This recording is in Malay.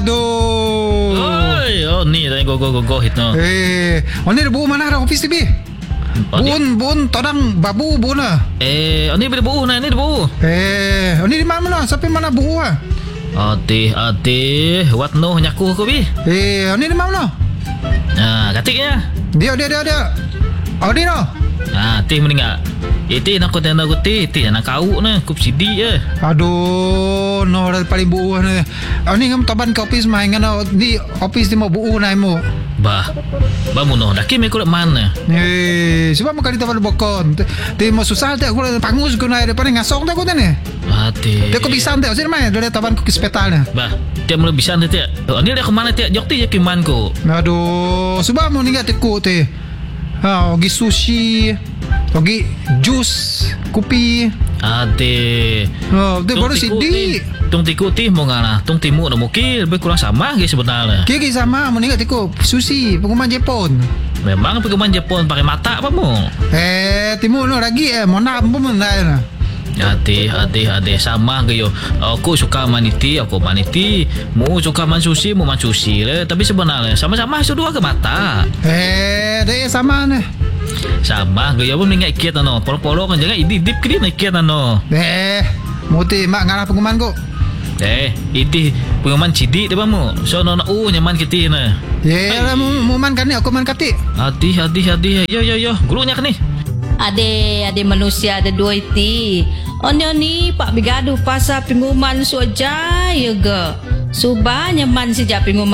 Aduh. Oi, oh ni dah go hit no. Oni buo mana ada office TV? Bun, todang babu bun lah. Ni boleh buuh na, ni buuh. Oni di mana? Sampai mana buo ah? Ati, what no nyaku ko bi? Oni di mana? Katiknya. Dia. Oni no. Ti meninggal. Iti nak kau tanda kuti, ti nak kau na, kup sidi Aduh, no dah paling buo na. Oni ngam taban ke office mai ngana di office di mau buo na mo. Ba mu no, dah kimi kulat mana? Sebab makali taban bokon. Ti mau susah tak aku pangus ko na depan ngasong tak ko ni. Ati. Dia ko bisa tak sini mai dari taban ko ke hospital na. Ba, dia mula bisa nanti. Ni dia ke mana ti? Jok ti je kiman ko. Aduh, sebab mau ningat tiku ti. Ogi sushi, ogi jus, kopi. Ati. Dia baru sidi. Tung tiku ti mau ngana, tung timu na mungkin lebih kurang sama ke sebenarnya. Kiki sama, mau ningat tiku sushi, pengumuman Jepun. Memang pengumuman Jepun pakai mata apa mu? Timu no lagi mau nak pun mana? Hati sama ke yo. Aku suka maniti, aku maniti. Mu suka man sushi, mu man sushi le. Tapi sebenarnya sama-sama itu dua ke mata. Dia sama nih. Sama ke yo pun ingat kiat ano. Polo-polo kan jangan idip kiri nak kiat ano. Muti mak ngarah pengumuman ko. Ini pengumuman cidik depan mu. So nona nyaman kita na. Lah mu man kan ni aku man kati. Hati. Yo. Gurunya kan ni. Ade manusia ada dua iti. Oni pak bigaduh pasal pengumuman suajaya ke. Subah nyaman sejak pengumuman